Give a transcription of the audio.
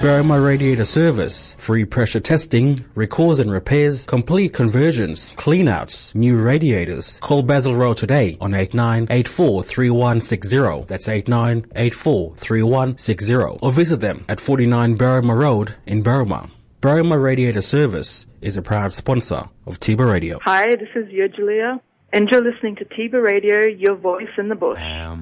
Berrima Radiator Service. Free pressure testing, recalls and repairs, complete conversions, cleanouts, new radiators. Call Basil Road today on 89843160. That's 89843160. Or visit them at 49 Berrima Road in Berrima. Berrima Radiator Service is a proud sponsor of Tiba Radio. Hi, this is Julia. Enjoy listening to Tiba Radio, your voice in the bush.